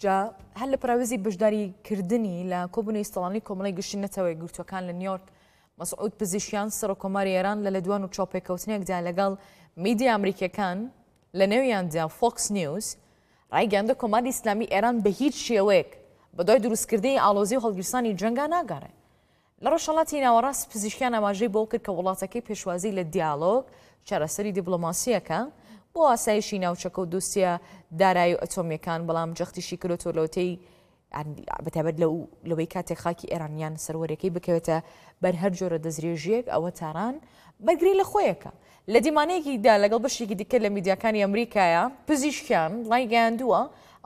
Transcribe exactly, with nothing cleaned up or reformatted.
جا هل براوزي بجداري كردني لكوبوني استلاني كوملي قشين نتوي قلتو كان لنيورك مسعود بزيشيان سر كوماري إيران للدوان وتشوبي كوتنيك دا لقال ميديا أمريكا كان لنويان دا فوكس نيوز رأي جاندا كوماري إسلامي إيران بهيج شيويك بدأي دروس كردي آلوزي وهالجرساني جنگا ناقاره لروشالاتي ناوراس بزيشيان أماجي بوكر كولاتكي بيشوازي للديالوج شارسري دبلوماسية كان بۆ ئاسایشی ناوچەکە و دووسە دارایی و ئەتۆمیەکان بەڵام جەختیشی کردۆتۆ لەوتەی بەتابەت لەوەی کاتێک خاکی ئێرانیان سەروەرەکەی بکەوێتە بەر هەر جۆرە دەزرێژیەک ئەوە تاران بەرگری لە خۆیەکە لە دیمانەیەکیدا لەگەڵ بەشێکی دیکە لە میدیاکانی ئەمریکایە پزیشکیان ڕایگەیاندووە